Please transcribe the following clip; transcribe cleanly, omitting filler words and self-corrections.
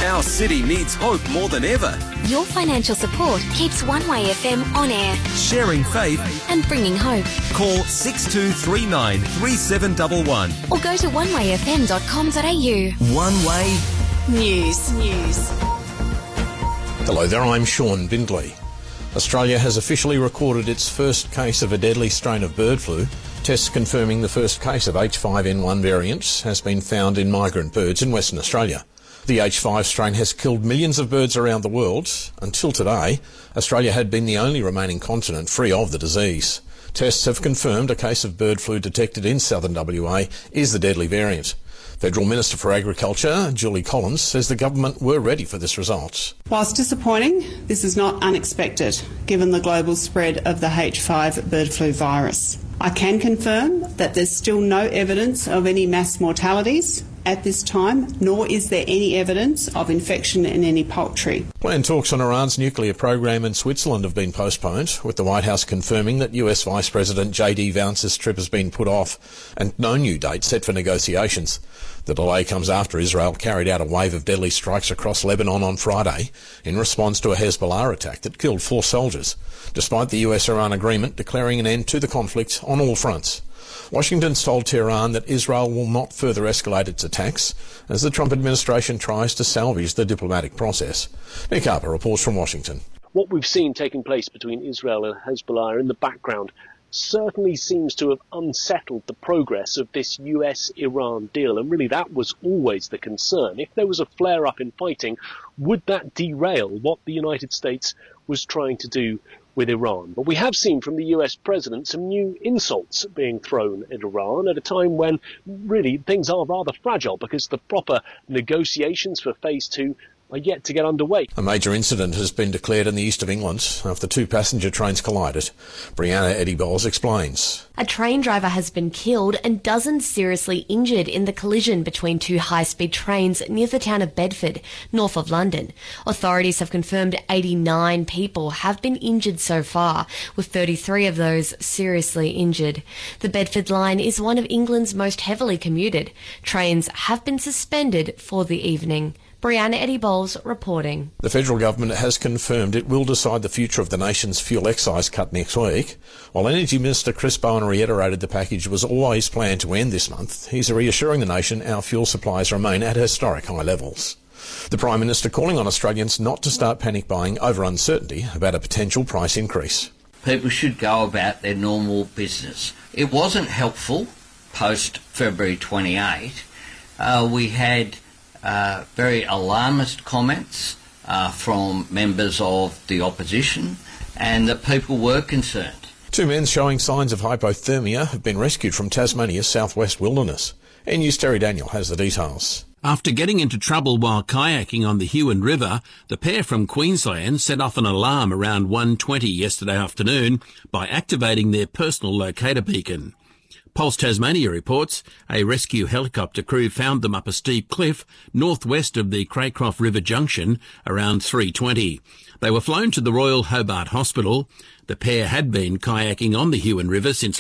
Our city needs hope more than ever. Your financial support keeps One Way FM on air. Sharing faith and bringing hope. Call 6239 3711 or go to onewayfm.com.au. One Way News. Hello there, I'm Sean Bindley. Australia has officially recorded its first case of a deadly strain of bird flu. Tests confirming the first case of H5N1 variants has been found in migrant birds in Western Australia. The H5 strain has killed millions of birds around the world. Until today, Australia had been the only remaining continent free of the disease. Tests have confirmed a case of bird flu detected in southern WA is the deadly variant. Federal Minister for Agriculture, Julie Collins, says the government were ready for this result. Whilst disappointing, this is not unexpected, given the global spread of the H5 bird flu virus. I can confirm that there's still no evidence of any mass mortalities at this time, nor is there any evidence of infection in any poultry. Planned talks on Iran's nuclear program in Switzerland have been postponed, with the White House confirming that US Vice President J.D. Vance's trip has been put off and no new date set for negotiations. The delay comes after Israel carried out a wave of deadly strikes across Lebanon on Friday in response to a Hezbollah attack that killed 4 soldiers, despite the US-Iran agreement declaring an end to the conflict on all fronts. Washington's told Tehran that Israel will not further escalate its attacks as the Trump administration tries to salvage the diplomatic process. Nick Harper reports from Washington. What we've seen taking place between Israel and Hezbollah in the background certainly seems to have unsettled the progress of this US-Iran deal, and really that was always the concern. If there was a flare-up in fighting, would that derail what the United States was trying to do with Iran? But we have seen from the US president some new insults being thrown at Iran at a time when really things are rather fragile because the proper negotiations for phase 2 are yet to get underway. A major incident has been declared in the east of England after 2 passenger trains collided. Brianna Eddie-Bowles explains. A train driver has been killed and dozens seriously injured in the collision between 2 high-speed trains near the town of Bedford, north of London. Authorities have confirmed 89 people have been injured so far, with 33 of those seriously injured. The Bedford line is one of England's most heavily commuted. Trains have been suspended for the evening. Brianna Eddie-Bowles reporting. The federal government has confirmed it will decide the future of the nation's fuel excise cut next week. While Energy Minister Chris Bowen reiterated the package was always planned to end this month, he's reassuring the nation our fuel supplies remain at historic high levels. The Prime Minister calling on Australians not to start panic buying over uncertainty about a potential price increase. People should go about their normal business. It wasn't helpful post February 28. We had very alarmist comments from members of the opposition, and that people were concerned. 2 men showing signs of hypothermia have been rescued from Tasmania's southwest wilderness. NNews' Terry Daniel has the details. After getting into trouble while kayaking on the Huon River, the pair from Queensland set off an alarm around 1:20 yesterday afternoon by activating their personal locator beacon. Pulse Tasmania reports a rescue helicopter crew found them up a steep cliff northwest of the Craycroft River Junction around 3:20. They were flown to the Royal Hobart Hospital. The pair had been kayaking on the Huon River since